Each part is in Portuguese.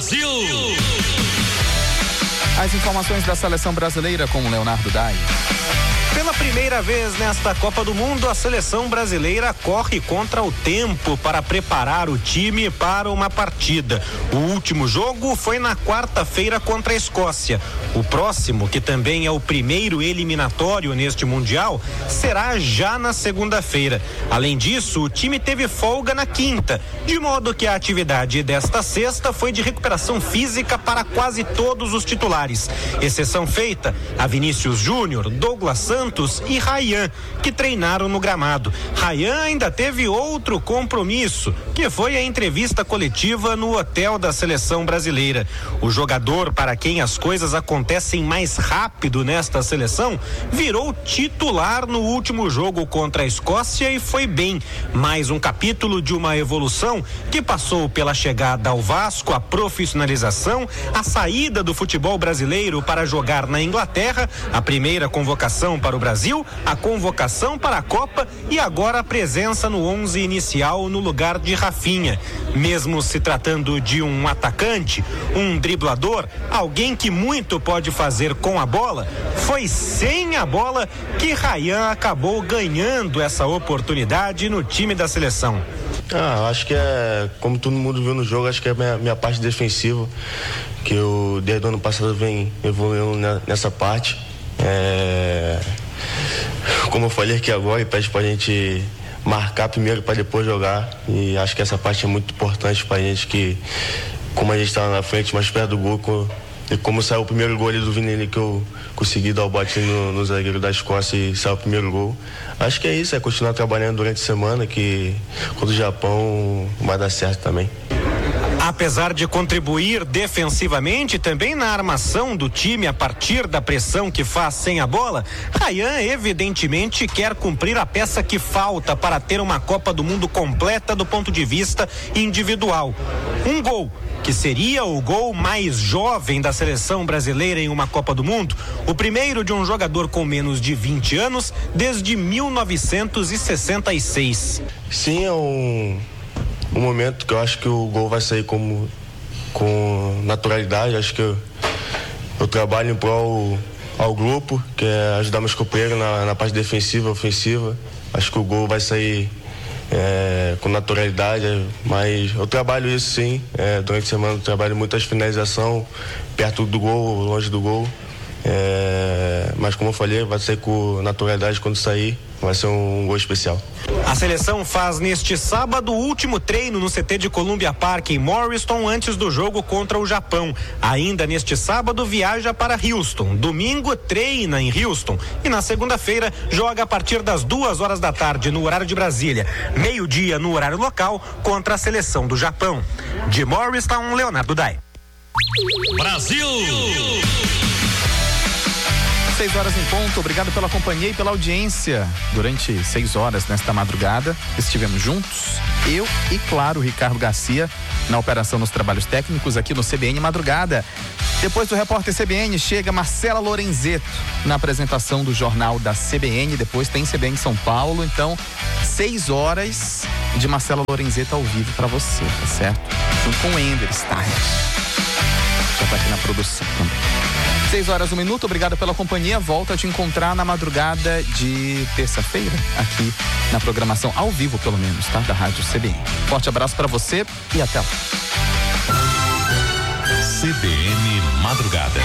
Brasil! As informações da seleção brasileira com o Leonardo Dai. Pela primeira vez nesta Copa do Mundo, a seleção brasileira corre contra o tempo para preparar o time para uma partida. O último jogo foi na quarta-feira contra a Escócia. O próximo, que também é o primeiro eliminatório neste Mundial, será já na segunda-feira. Além disso, o time teve folga na quinta, de modo que a atividade desta sexta foi de recuperação física para quase todos os titulares. Exceção feita a Vinícius Júnior, Douglas Santos e Ryan, que treinaram no gramado. Ryan ainda teve outro compromisso, que foi a entrevista coletiva no hotel da seleção brasileira. O jogador para quem as coisas acontecem mais rápido nesta seleção virou titular no último jogo contra a Escócia e foi bem. Mais um capítulo de uma evolução que passou pela chegada ao Vasco, a profissionalização, a saída do futebol brasileiro para jogar na Inglaterra, a primeira convocação para o Brasil, a convocação para a Copa e agora a presença no 11 inicial no lugar de Rafinha. Mesmo se tratando de um atacante, um driblador, alguém que muito pode fazer com a bola, foi sem a bola que Ryan acabou ganhando essa oportunidade no time da seleção. Acho que como todo mundo viu no jogo, acho que é minha parte defensiva, que eu desde o ano passado venho evoluindo nessa parte. Como eu falei aqui agora, pede pra gente marcar primeiro para depois jogar, e acho que essa parte é muito importante pra gente, que como a gente tá na frente, mais perto do gol, e como saiu o primeiro gol ali do Vini, que eu consegui dar o bote no zagueiro da Escócia e saiu o primeiro gol. Acho que é isso, continuar trabalhando durante a semana, que contra o Japão vai dar certo também. Apesar de contribuir defensivamente, também na armação do time a partir da pressão que faz sem a bola, Ryan evidentemente quer cumprir a peça que falta para ter uma Copa do Mundo completa do ponto de vista individual. Um gol, que seria o gol mais jovem da seleção brasileira em uma Copa do Mundo, o primeiro de um jogador com menos de 20 anos desde 1966. Sim, é um momento que eu acho que o gol vai sair com naturalidade. Acho que eu trabalho em prol ao grupo, que é ajudar meus companheiros na parte defensiva, ofensiva. Acho que o gol vai sair com naturalidade, mas eu trabalho isso sim. Durante a semana eu trabalho muitas finalização, perto do gol, longe do gol. Mas como eu falei, vai sair com naturalidade. Quando sair, vai ser um gol especial. A seleção faz neste sábado o último treino no CT de Columbia Park em Morriston antes do jogo contra o Japão. Ainda neste sábado viaja para Houston. Domingo treina em Houston e na segunda-feira joga a partir das 2 da tarde no horário de Brasília, meio-dia no horário local contra a seleção do Japão. De Morriston, Leonardo Dai. Brasil! 6 horas em ponto, obrigado pela companhia e pela audiência. Durante 6 horas nesta madrugada, estivemos juntos, eu e, claro, o Ricardo Garcia, na operação nos trabalhos técnicos aqui no CBN Madrugada. Depois do repórter CBN, chega Marcela Lorenzetto na apresentação do jornal da CBN. Depois tem CBN São Paulo. Então, 6 horas de Marcela Lorenzetto ao vivo pra você, tá certo? Junto com o Ender Stein. Já tá aqui na produção também. 6 horas, 1 minuto, obrigado pela companhia. Volto a te encontrar na madrugada de terça-feira, aqui na programação ao vivo, pelo menos, tá? Da Rádio CBN. Forte abraço pra você e até lá. CBN Madrugada.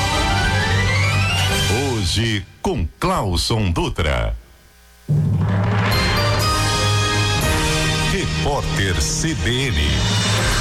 Hoje com Clauson Dutra. Repórter CBN.